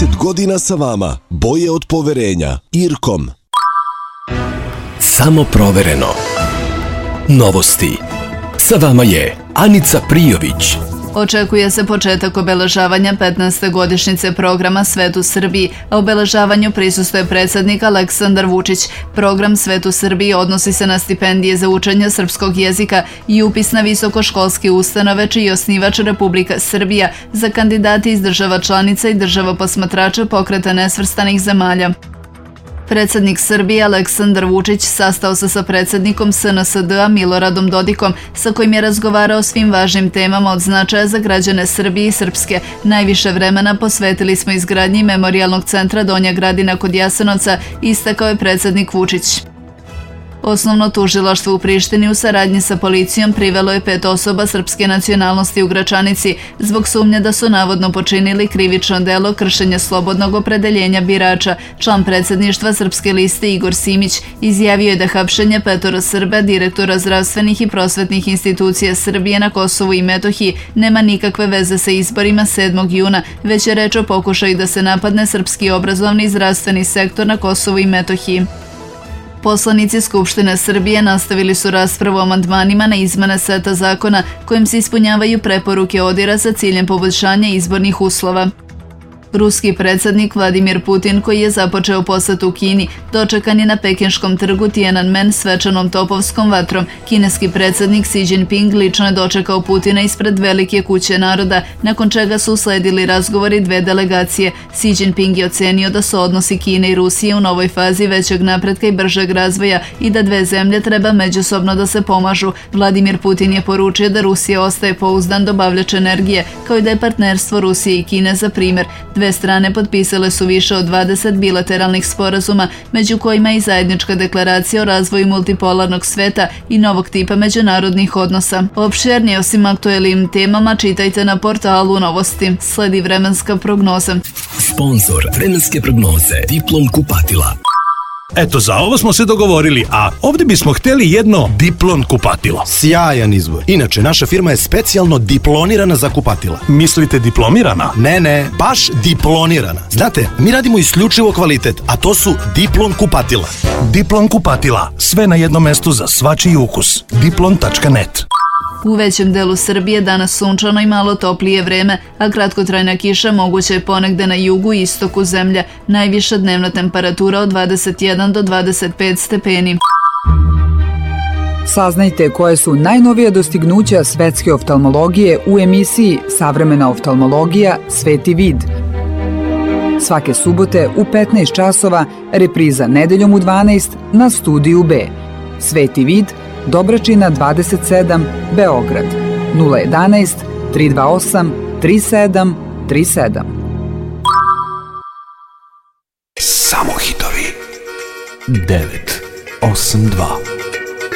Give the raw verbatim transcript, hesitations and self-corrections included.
trideset godina sa vama. Boje od poverenja. Irkom. Samo provereno. Novosti. Sa vama je Anica Prijović. Očekuje se početak obeležavanja petnaeste godišnjice programa Svet u Srbiji, a obeležavanju prisustvuje predsjednik Aleksandar Vučić. Program Svet u Srbiji odnosi se na stipendije za učenje srpskog jezika i upis na visokoškolske ustanove čiji je osnivač Republika Srbija za kandidati iz država članica i država posmatrača Pokreta nesvrstanih zemalja. Predsjednik Srbije Aleksandar Vučić sastao se sa predsjednikom S N S D-a Miloradom Dodikom, sa kojim je razgovarao o svim važnim temama od značaja za građane Srbije i Srpske. Najviše vremena posvetili smo izgradnji memorijalnog centra Donja Gradina kod Jasenovca, istakao je predsjednik Vučić. Osnovno tužilaštvo u Prištini u saradnji sa policijom privelo je pet osoba srpske nacionalnosti u Gračanici zbog sumnje da su navodno počinili krivično delo kršenja slobodnog opredeljenja birača. Član predsjedništva Srpske liste Igor Simić izjavio je da hapšenje petoro Srba, direktora zdravstvenih i prosvetnih institucija Srbije na Kosovu i Metohiji, nema nikakve veze sa izborima sedmog juna, već je reč o pokušaju da se napadne srpski obrazovni i zdravstveni sektor na Kosovu i Metohiji. Poslanici Skupštine Srbije nastavili su raspravu o amandmanima na izmene seta zakona kojim se ispunjavaju preporuke ODIR-a sa ciljem poboljšanja izbornih uslova. Ruski predsjednik Vladimir Putin, koji je započeo posetu Kini, dočekan je na pekinškom trgu Tiananmen svečanom topovskom vatrom. Kineski predsjednik Xi Jinping lično je dočekao Putina ispred Velike kuće naroda, nakon čega su usledili razgovori dve delegacije. Xi Jinping je ocenio da su odnosi Kine i Rusije u novoj fazi većeg napretka i bržeg razvoja i da dve zemlje treba međusobno da se pomažu. Vladimir Putin je poručio da Rusija ostaje pouzdan dobavljač energije, kao i da je partnerstvo Rusije i Kine za primjer. Dve strane potpisale su više od dvadeset bilateralnih sporazuma, među kojima i zajednička deklaracija o razvoju multipolarnog sveta i novog tipa međunarodnih odnosa. Opširnije osim aktuelnim temama čitajte na portalu Novosti. Sledi vremenska prognoza. Sponzor vremenske prognoze Diplom kupatila. Eto, za ovo smo se dogovorili, a ovdje bismo htjeli jedno Diplon kupatilo. Sjajan izbor. Inače, naša firma je specijalno diplonirana za kupatila. Mislite diplomirana? Ne, ne, baš diplonirana. Znate, mi radimo isključivo kvalitet, a to su Diplon kupatila. Diplon kupatila, sve na jednom mestu za svačiji ukus. diplon tačka net. U većem delu Srbije danas sunčano i malo toplije vreme, a kratkotrajna kiša moguće je ponegde na jugu i istoku zemlje. Najviša dnevna temperatura od dvadeset jedan do dvadeset pet stepeni. Saznajte koje su najnovija dostignuća svetske oftalmologije u emisiji Savremena oftalmologija Sveti vid. Svake subote u petnaest časova, repriza nedeljom u dvanaest na Studiju B. Sveti vid, Dobračina dvadeset sedam, Beograd, nula jedanaest, tri dva osam, tri sedam tri sedam. Samo hitovi. devet osam dva